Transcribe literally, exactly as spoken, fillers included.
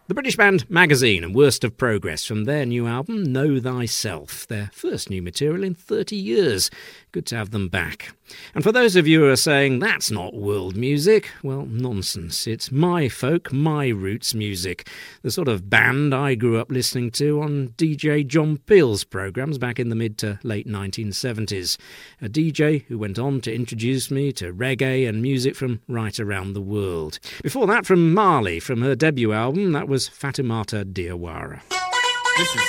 The British band Magazine and Worst of Progress from their new album, Know Thyself, their first new material in thirty years. Good to have them back. And for those of you who are saying, that's not world music, well, nonsense. It's my folk, my roots music. The sort of band I grew up listening to on D J John Peel's programmes back in the mid to late nineteen seventies. A D J who went on to introduce me to reggae and music from right around the world. Before that, from Mali, from her debut album, that was Fatoumata Diawara. This is